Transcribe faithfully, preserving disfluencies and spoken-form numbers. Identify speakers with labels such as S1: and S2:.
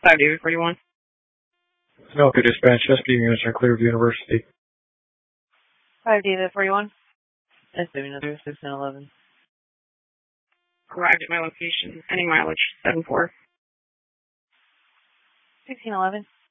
S1: five David forty-one.
S2: Anoka dispatch, S P units are clear of University.
S3: five David forty-one. S W another six and eleven.
S1: Arrived at my location. Ending mileage seven four.
S3: sixteen eleven.